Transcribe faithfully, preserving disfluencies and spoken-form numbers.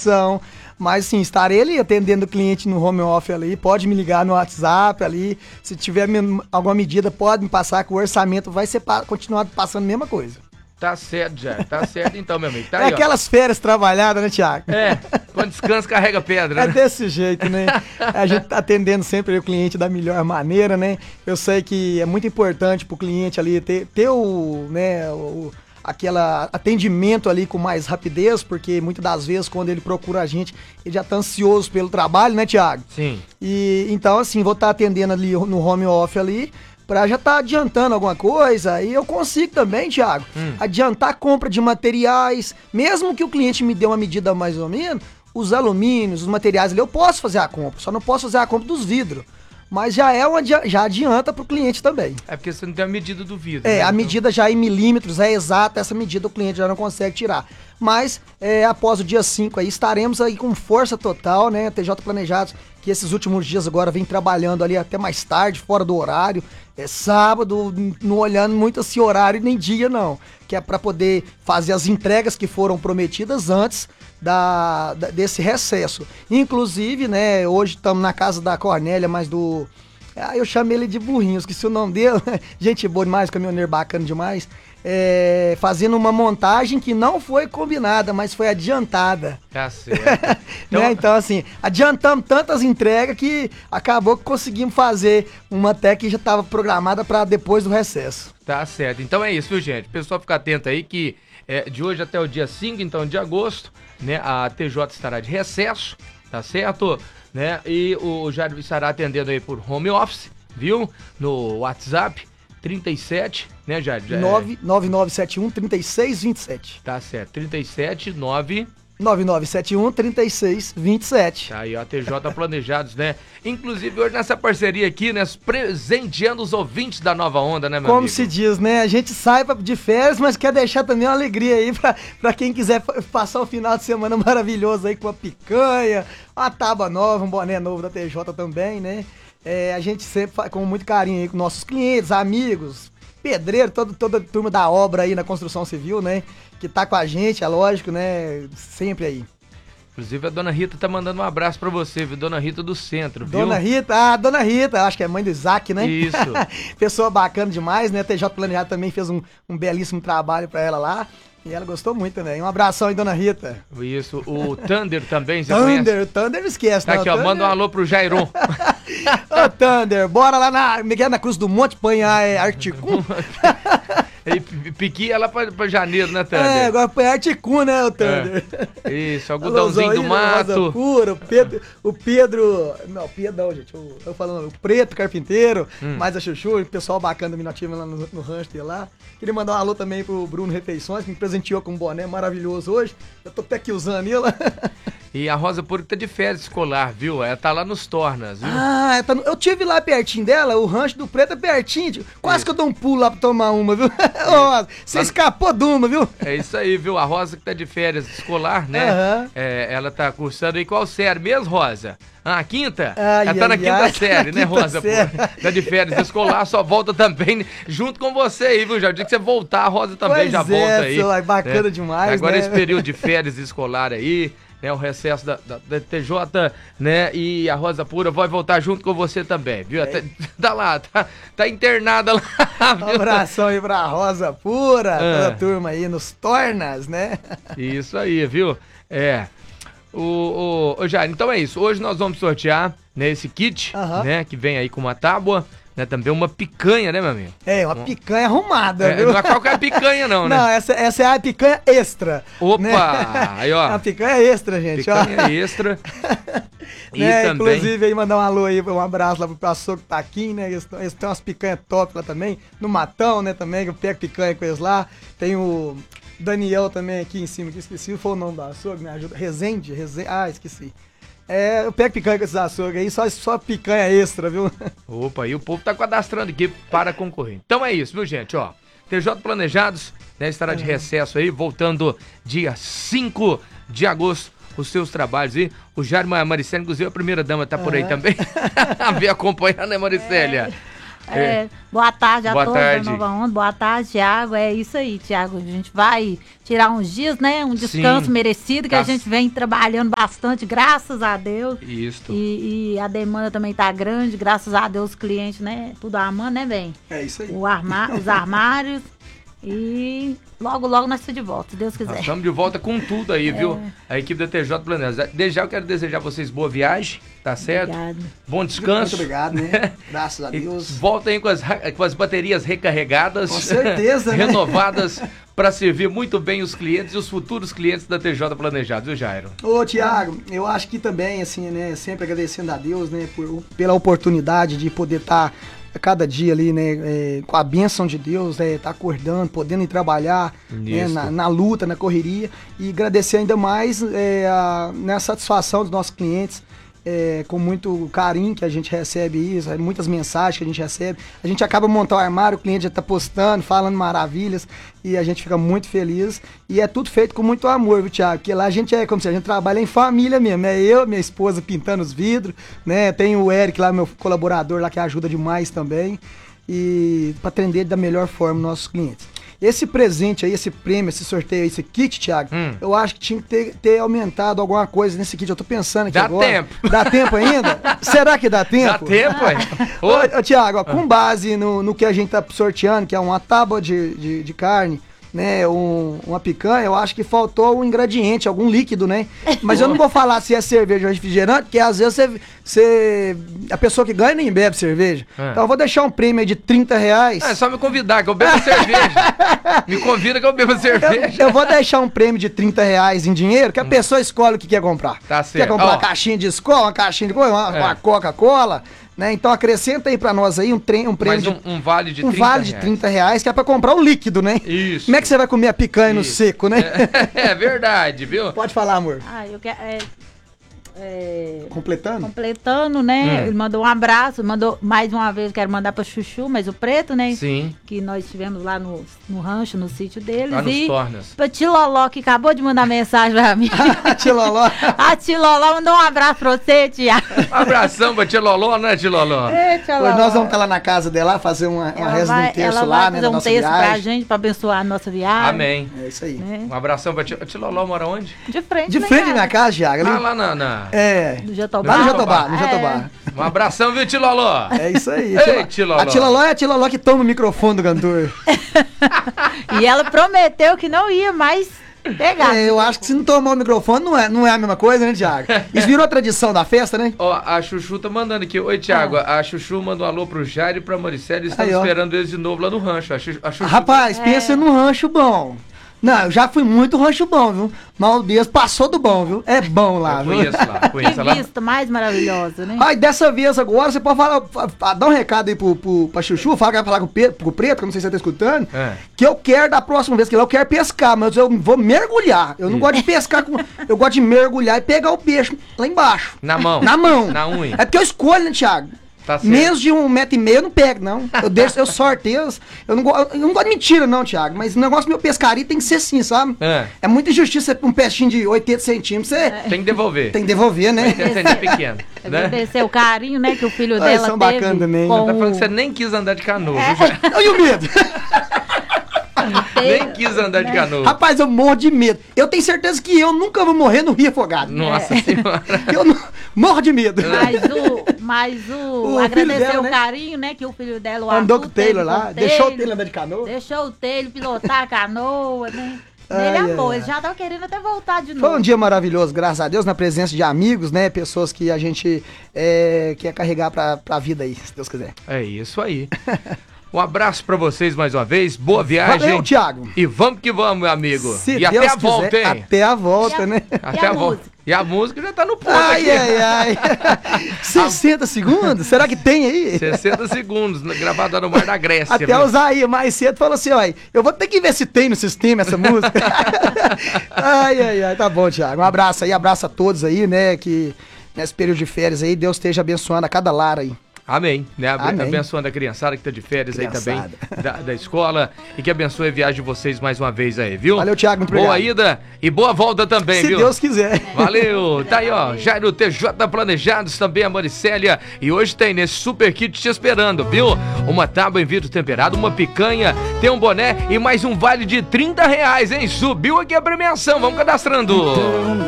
opção. Mas, sim, estarei ali atendendo o cliente no home office ali, pode me ligar no WhatsApp ali, se tiver alguma medida, pode me passar que o orçamento vai ser pa- continuar passando a mesma coisa. Tá certo, já. Tá certo então, meu amigo. Tá é aí, aquelas férias trabalhadas, né, Thiago? É, quando descansa carrega pedra, É né? desse jeito, né? A gente tá atendendo sempre o cliente da melhor maneira, né? Eu sei que é muito importante pro cliente ali ter, ter o, né, o, aquela atendimento ali com mais rapidez, porque muitas das vezes quando ele procura a gente, ele já tá ansioso pelo trabalho, né, Thiago? Sim. E então, assim, vou estar atendendo ali no home office ali, pra já tá adiantando alguma coisa, e eu consigo também, Thiago, hum. adiantar a compra de materiais, mesmo que o cliente me dê uma medida mais ou menos, os alumínios, os materiais ali, eu posso fazer a compra, só não posso fazer a compra dos vidros. Mas já é uma, já adianta pro cliente também. É porque você não tem a medida do vidro. É, né? a então... medida já em milímetros é exata, essa medida o cliente já não consegue tirar. Mas é, após o dia cinco aí, estaremos aí com força total, né? T J Planejados, que esses últimos dias agora vem trabalhando ali até mais tarde, fora do horário. É sábado, não olhando muito esse horário nem dia não. Que é para poder fazer as entregas que foram prometidas antes da, da desse recesso. Inclusive, né, hoje estamos na casa da Cornélia, mas do... Ah, eu chamei ele de burrinho, esqueci o nome dele. Gente boa demais, caminhoneiro bacana demais. É, fazendo uma montagem que não foi combinada, mas foi adiantada. Tá certo. Então, né? Então assim, adiantamos tantas entregas que acabou que conseguimos fazer uma até que já estava programada para depois do recesso. Tá certo. Então é isso, viu, gente? O pessoal fica atento aí que é, de hoje até o dia cinco, então de agosto, né, a T J estará de recesso, tá certo? Né? E o Jair estará atendendo aí por home office, viu? No WhatsApp trinta e sete, né, Jair? nove nove sete um, três seis dois sete. Tá certo, trinta e sete, nove... nove nove sete um, três seis dois sete. Tá aí, ó, T J Planejados, né? Inclusive hoje nessa parceria aqui, né, presenteando os ouvintes da Nova Onda, né, meu Como amigo? se diz, né? A gente sai de férias, mas quer deixar também uma alegria aí pra, pra quem quiser passar o final de semana maravilhoso aí com uma picanha, uma tábua nova, um boné novo da T J também, né? É, a gente sempre faz com muito carinho aí com nossos clientes, amigos, pedreiro, todo, toda a turma da obra aí na construção civil, né? Que tá com a gente, é lógico, né? Sempre aí. Inclusive a Dona Rita tá mandando um abraço pra você, viu? Dona Rita do Centro, viu? Dona Rita, ah, Dona Rita, acho que é mãe do Isaac, né? Isso. Pessoa bacana demais, né? A T J Planejado também fez um, um belíssimo trabalho pra ela lá. E ela gostou muito também. Um abração aí, Dona Rita. Isso. O Thunder também, você Thunder, conhece? o Thunder não esquece, tá não. aqui, ó, Thunder... manda um alô pro Jairon. Ô, Thunder, bora lá na, na Cruz do Monte apanhar é, Articum. E piqui ela pra, pra janeiro, né, Thunder? É, agora apanhar Articum, né, o Thunder? É. Isso, algodãozinho do mato. Pura, o Pedro, o Pedro, não, Pedro não, gente, eu tô falando, o Preto Carpinteiro, hum. mais a Chuchu, o pessoal bacana do Minativo lá no, no rancho dele lá. Queria mandar um alô também pro Bruno Refeições, que me presenteou com um boné maravilhoso hoje. Eu tô até aqui usando ele. E a Rosa Pura tá de férias escolar, viu? Ela tá lá nos Tornas, viu? Ah, tá no... eu tive lá pertinho dela, o rancho do Preto é pertinho, tio. Quase isso. Que eu dou um pulo lá pra tomar uma, viu? Rosa, você tá... escapou de uma, viu? É isso aí, viu? A Rosa que tá de férias escolar, né? Uhum. É, ela tá cursando aí qual série mesmo, Rosa? Ah, quinta? Ai, ela tá ai, na quinta ai, série, na né, quinta Rosa? Série. Tá de férias escolar, só volta também junto com você aí, viu? Já dia que você voltar, a Rosa também pois já é, volta aí. Seu, é bacana né? demais, Agora né? esse período de férias escolar aí, né, o recesso da, da, da T J, né, e a Rosa Pura vai voltar junto com você também, viu? É. Até, tá lá, tá, tá internada lá. Um abração aí pra Rosa Pura, é. toda a turma aí nos Tornas, né? Isso aí, viu? É. O, o, o Jair, então é isso. Hoje nós vamos sortear, né, esse kit, uh-huh. né, que vem aí com uma tábua, né, também uma picanha, né, meu amigo? É, uma picanha arrumada, é, viu? Não é qualquer picanha não, né? Não, essa, essa é a picanha extra. Opa! Né? Aí, ó. A picanha extra, gente. Picanha ó. extra. E né, também... Inclusive, aí mandar um alô aí, um abraço lá pro açougue Taquim, né? Eles, eles têm umas picanhas top lá também. No Matão, né, também, que eu pego picanha com eles lá. Tem o Daniel também aqui em cima, que esqueci, foi o nome do açougue, me ajuda. Resende, Resende, ah, esqueci. É, eu pego picanha com esses açougues aí, só, só picanha extra, viu? Opa, e o povo tá cadastrando aqui para concorrer. Então é isso, viu, gente, ó. T J Planejados, né, estará de recesso aí, voltando dia cinco de agosto, os seus trabalhos aí. O Jair Maricélia, inclusive a primeira dama tá por aí também. Vem acompanhando, né, Maricélia? É. É, boa tarde a Boa todos tarde. da Nova Onda. Boa tarde, Tiago. É isso aí, Tiago. A gente vai tirar uns dias, né? Um descanso Sim. merecido, que Tá. a gente vem trabalhando bastante, graças a Deus. Isso. E, e a demanda também tá grande, graças a Deus, os clientes, né? Tudo amando, né, bem? É isso aí. O arma os armários. E logo, logo nós estamos de volta, se Deus Nós quiser. estamos de volta com tudo aí, viu? A equipe da T J Planejas. Desde já eu quero desejar a vocês boa viagem, tá certo? Obrigado. Bom Muito descanso. obrigado, né? Graças a E Deus. voltem com as, ra- com as baterias recarregadas, Com certeza, né? renovadas, para servir muito bem os clientes e os futuros clientes da T J Planejados, viu, Jairo? Ô, Tiago, eu acho que também, assim, né, sempre agradecendo a Deus, né, por, pela oportunidade de poder estar a cada dia ali, né, é, com a bênção de Deus, né, tá acordando, podendo ir trabalhar, né, Isso. na, na luta, na correria, e agradecer ainda mais é, a, né, a satisfação dos nossos clientes, é, com muito carinho que a gente recebe isso, é, muitas mensagens que a gente recebe. A gente acaba montando o armário, o cliente já tá postando, falando maravilhas, e a gente fica muito feliz. E é tudo feito com muito amor, viu, Thiago? Porque lá a gente é como se a gente trabalha em família mesmo. É eu, minha esposa pintando os vidros, né? Tem o Eric lá, meu colaborador lá, que ajuda demais também. E para atender da melhor forma nossos clientes. Esse presente aí, esse prêmio, esse sorteio, esse kit, Thiago, Hum. eu acho que tinha que ter, ter aumentado alguma coisa nesse kit. Eu tô pensando aqui Dá agora. tempo. Dá tempo ainda? Será que dá tempo? Dá tempo, ué? Ô, Ô, ô, Thiago, ó, com base no, no que a gente tá sorteando, que é uma tábua de, de, de carne, né, um- uma picanha, eu acho que faltou um ingrediente, algum líquido, né? Mas eu não vou falar se é cerveja ou refrigerante, porque às vezes você, você- a pessoa que ganha nem bebe cerveja. É. Então eu vou deixar um prêmio aí de trinta reais. É só me convidar, que eu bebo cerveja. Me convida que eu bebo Eu, cerveja. eu vou deixar um prêmio de trinta reais em dinheiro, que a pessoa escolhe o que quer comprar. Tá Quer certo. comprar Ó. uma caixinha de escola, uma caixinha de coisa, uma, É. uma Coca-Cola, né? Então acrescenta aí pra nós aí um, trem, um prêmio Mais de um, um vale de um trinta vale de reais. trinta reais, que é pra comprar o líquido, né? Isso. Como é que você vai comer a picanha no Isso. seco, né? É, é verdade, viu? Pode falar, amor. Ah, eu quero. É, é, Completando? completando, né? Hum. Ele mandou um abraço, mandou mais uma vez, quero mandar pra Chuchu, mas o preto, né? Sim, Que nós tivemos lá no, no rancho, no sítio deles. lá nos e Tornas. pra Tiloló, que acabou de mandar mensagem pra mim. Tiloló. A Tiloló mandou um abraço pra você, Tiago. Um abração pra Tia Loló, né, Tia Loló? Ei, Tia Hoje Loló. nós vamos estar lá na casa dela, fazer uma, uma Ela reza vai, de um terço ela lá, vai né, fazer da um nossa texto pra viagem. gente, pra abençoar a nossa viagem. Amém. É isso aí. Né? Um abração pra Tia, Tia Loló mora onde? De frente, De né, frente à cara? minha casa, Thiago. ali- Ah, lá na... na- É. Do Jatobá. Lá no Jatobá. Jatobá, no Jatobá. Um abração, viu, Tia Loló? É isso aí. Ei, Tiloló. A Tiloló é a Tiloló que toma o microfone do cantor. E ela prometeu que não ia mais pegar. É, eu acho que se não tomar o microfone não é, não é a mesma coisa, né, Thiago? Isso virou tradição da festa, né? Ó, a Chuchu tá mandando aqui. Oi, Thiago. A Chuchu mandou um alô pro Jair e pra Maricela. Estamos Aí, ó. esperando eles de novo lá no rancho. A Chuchu, a Chuchu- Rapaz, É. pensa num rancho bom. Não, eu já fui muito rancho bom, viu? Maldias passou do bom, viu? É bom lá, eu viu? conheço lá, conheço Que lá. vista mais maravilhosa, né? Ai, dessa vez agora, você pode falar, fa- fa- dar um recado aí pro, pro, pra Chuchu, fala que vai falar com o, Pedro, com o Preto, que eu não sei se você tá escutando, É. que eu quero, da próxima vez que lá, eu quero pescar, mas eu vou mergulhar. Eu não Ih. gosto de pescar, com, eu gosto de mergulhar e pegar o peixe lá embaixo. Na mão. Na mão. Na unha. É porque eu escolho, né, Thiago? Tá certo. Menos de um metro e meio eu não pego, não. Eu deixo, eu sorteio. Eu não, go- eu não gosto de mentira, não, Thiago. Mas o negócio do meu pescaria tem que ser assim, sabe? É. É muita injustiça um peixinho de oitenta centímetros. Você Tem que devolver. tem que devolver, né? Tem que ser pequeno. Né? Agradecer o carinho, né, que o filho Ah, dela são teve. bacana também. com Tá falando que você o- nem quis andar de canoa, É. viu, Jair? E o medo? Nem quis andar de canoa. Rapaz, eu morro de medo. Eu tenho certeza que eu nunca vou morrer no rio afogado. Nossa senhora. Eu não- morro de medo. Mas o, mas o, O filho agradecer dela, o né? carinho, né, que o filho dela, o Andou Arthur, com o Taylor teve lá, com o deixou o Taylor andar de canoa. Deixou o Taylor pilotar a canoa, né? Ai, Ele ai, amou, ai. ele já tava querendo até voltar de novo. Foi um dia maravilhoso, graças a Deus, na presença de amigos, né? Pessoas que a gente é, quer carregar pra, pra vida aí, se Deus quiser. É isso aí. Um abraço pra vocês mais uma vez. Boa viagem. Valeu, Thiago. E vamos que vamos, meu amigo. Se e Deus até a quiser, volta, hein? Até a volta, E a- né? Até a a volta. música? E a música já tá no ponto Ai, aqui. ai, ai. sessenta segundos? Será que tem aí? sessenta segundos, gravada no Mar da Grécia. Até viu? o Zaí mais cedo falou assim, ó, eu vou ter que ver se tem no sistema essa música. ai, ai, ai, tá bom, Thiago. Um abraço aí, abraço a todos aí, né, que nesse período de férias aí, Deus esteja abençoando a cada lar aí. Amém, né? Amém. Abençoando a criançada que tá de férias Criançada. aí também, da, da escola, e que abençoe a viagem de vocês mais uma vez aí, viu? Valeu, Thiago, muito Boa obrigado. ida e boa volta também, Se viu? Deus quiser. Valeu, tá aí ó, Jairo T J Planejados, também a Maricélia, e hoje tem nesse super kit te esperando, viu? Uma tábua em vidro temperado, uma picanha, tem um boné e mais um vale de trinta reais, hein? Subiu aqui a premiação, vamos cadastrando!